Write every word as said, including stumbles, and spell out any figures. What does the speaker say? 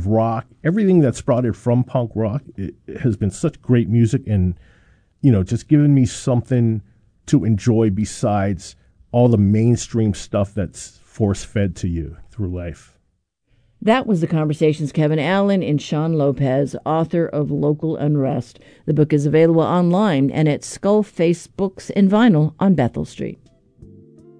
rock, everything that sprouted from punk rock, it, it has been such great music and, you know, just given me something to enjoy besides all the mainstream stuff that's force-fed to you through life. That was the Conversation's Kevin Allen and Sean Lopez, author of Local Unrest. The book is available online and at Skull Face Books and Vinyl on Bethel Street.